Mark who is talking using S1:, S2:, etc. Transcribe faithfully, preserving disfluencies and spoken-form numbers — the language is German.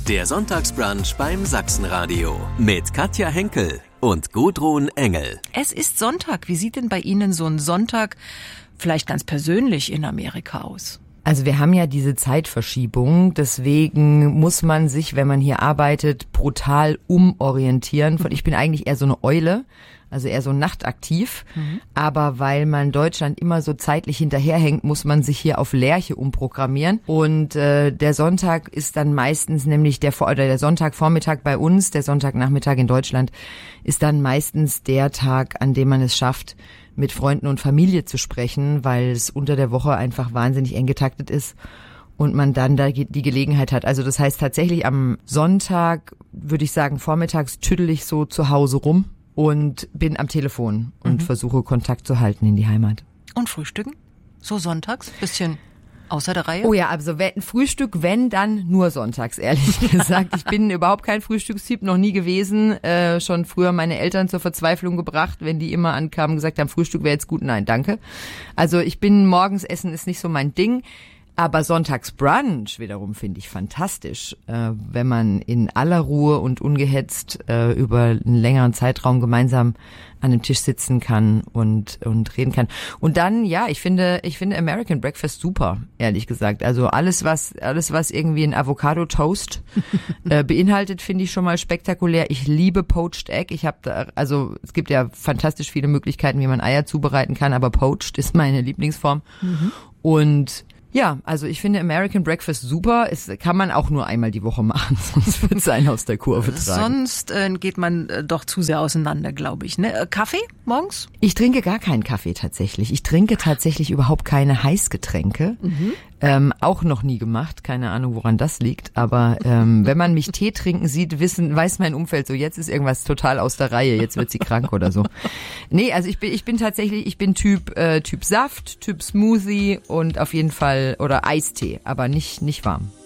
S1: Der Sonntagsbrunch beim Sachsenradio mit Katja Henkel und Gudrun Engel.
S2: Es ist Sonntag. Wie sieht denn bei Ihnen so ein Sonntag vielleicht ganz persönlich in Amerika aus?
S3: Also wir haben ja diese Zeitverschiebung, deswegen muss man sich, wenn man hier arbeitet, brutal umorientieren. Ich bin eigentlich eher so eine Eule, also eher so nachtaktiv, mhm. aber weil man Deutschland immer so zeitlich hinterherhängt, muss man sich hier auf Lerche umprogrammieren. Und äh, der Sonntag ist dann meistens nämlich der oder der Sonntagvormittag bei uns, der Sonntagnachmittag in Deutschland ist dann meistens der Tag, an dem man es schafft, mit Freunden und Familie zu sprechen, weil es unter der Woche einfach wahnsinnig eng getaktet ist und man dann da die Gelegenheit hat. Also das heißt tatsächlich am Sonntag, würde ich sagen, vormittags tüdel ich so zu Hause rum und bin am Telefon und mhm. versuche Kontakt zu halten in die Heimat.
S2: Und frühstücken? So sonntags? Bisschen außer der Reihe?
S3: Oh ja, also wenn, Frühstück, wenn, dann nur sonntags, ehrlich gesagt. Ich bin überhaupt kein Frühstückstyp, noch nie gewesen. Äh, schon früher meine Eltern zur Verzweiflung gebracht, wenn die immer ankamen und gesagt haben, Frühstück wäre jetzt gut. Nein, danke. Also ich bin, morgens essen ist nicht so mein Ding. Aber Sonntagsbrunch wiederum finde ich fantastisch, äh, wenn man in aller Ruhe und ungehetzt äh, über einen längeren Zeitraum gemeinsam an einem Tisch sitzen kann und und reden kann. Und dann, ja, ich finde, ich finde American Breakfast super, ehrlich gesagt. Also alles, was alles, was irgendwie ein Avocado Toast äh, beinhaltet, finde ich schon mal spektakulär. Ich liebe Poached Egg. Ich habe da, also es gibt ja fantastisch viele Möglichkeiten, wie man Eier zubereiten kann, aber Poached ist meine Lieblingsform. Mhm. Und ja, also ich finde American Breakfast super. Es kann man auch nur einmal die Woche machen, sonst wird es einen aus der Kurve tragen.
S2: Sonst äh, geht man äh, doch zu sehr auseinander, glaube ich. Ne? Äh, Kaffee morgens?
S3: Ich trinke gar keinen Kaffee tatsächlich. Ich trinke tatsächlich überhaupt keine Heißgetränke. Mhm. Ähm, auch noch nie gemacht. Keine Ahnung, woran das liegt. Aber ähm, wenn man mich Tee trinken sieht, wissen, weiß mein Umfeld so, jetzt ist irgendwas total aus der Reihe, jetzt wird sie krank oder so. Nee, also ich bin, ich bin tatsächlich, ich bin Typ, äh, Typ Saft, Typ Smoothie und auf jeden Fall, oder Eistee, aber nicht, nicht warm.